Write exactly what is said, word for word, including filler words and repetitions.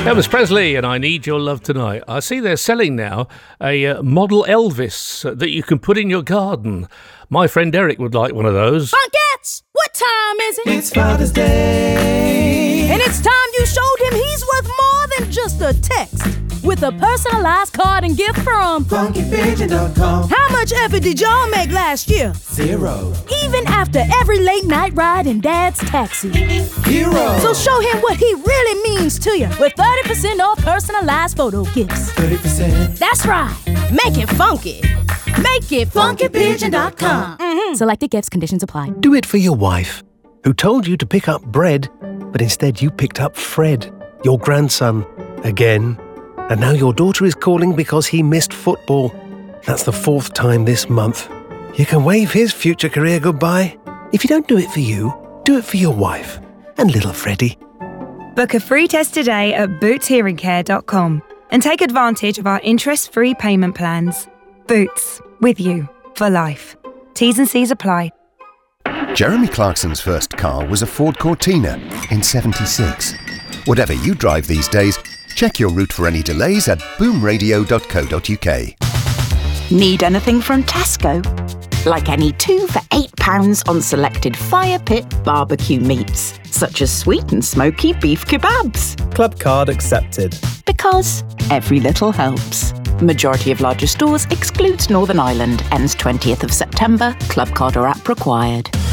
Elvis Presley and I Need Your Love Tonight. I see they're selling now a uh, model Elvis that you can put in your garden. My friend Eric would like one of those. Funkettes, what time is it? It's Father's Day. And it's time you showed him he's worth more than just a text. With a personalized card and gift from Funky Pigeon dot com. How much effort did y'all make last year? Zero. Even after every late night ride in Dad's taxi. Hero. So show him what he really means to you with thirty percent off personalized photo gifts. thirty percent. That's right. Make it funky. Make it Funky Pigeon dot com. Mm-hmm. Selected gifts, conditions apply. Do it for your wife, who told you to pick up bread, but instead you picked up Fred, your grandson, again. And now your daughter is calling because he missed football. That's the fourth time this month. You can wave his future career goodbye. If you don't do it for you, do it for your wife and little Freddie. Book a free test today at boots hearing care dot com and take advantage of our interest-free payment plans. Boots, with you for life. T's and C's apply. Jeremy Clarkson's first car was a Ford Cortina in seventy-six. Whatever you drive these days, check your route for any delays at boom radio dot co dot uk. Need anything from Tesco? Like any two for eight pounds on selected Fire Pit barbecue meats, such as sweet and smoky beef kebabs. Club card accepted. Because every little helps. Majority of larger stores excludes Northern Ireland. Ends twentieth of September. Club card or app required.